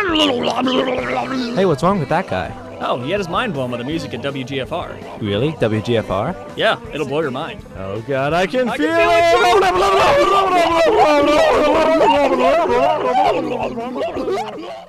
Hey, what's wrong with that guy? Oh, he had his mind blown by the music at WGFR. Really? WGFR? Yeah, it'll blow your mind. Oh god, I can feel can it!